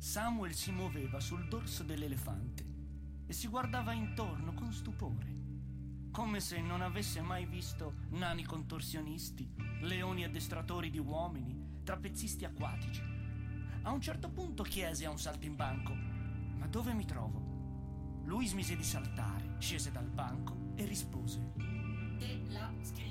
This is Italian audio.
Samuel si muoveva sul dorso dell'elefante e si guardava intorno con stupore, come se non avesse mai visto nani contorsionisti, leoni addestratori di uomini, trapezzisti acquatici. A un certo punto chiese a un saltimbanco: «Ma dove mi trovo?» Lui smise di saltare, scese dal banco e rispose: Della scritta.